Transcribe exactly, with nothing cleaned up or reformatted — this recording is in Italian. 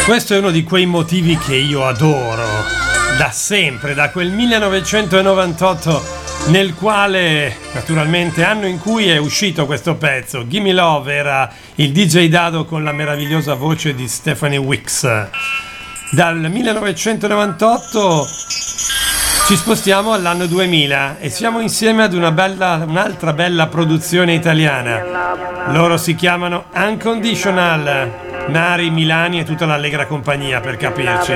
Questo è uno di quei motivi che io adoro da sempre, da quel millenovecentonovantotto nel quale, naturalmente, anno in cui è uscito questo pezzo. Gimme Love era il D J Dado con la meravigliosa voce di Stephanie Wicks. Dal millenovecentonovantotto ci spostiamo all'anno duemila e siamo insieme ad una bella, un'altra bella produzione italiana. Loro si chiamano Unconditional, Mari, Milani e tutta l'allegra compagnia, per capirci.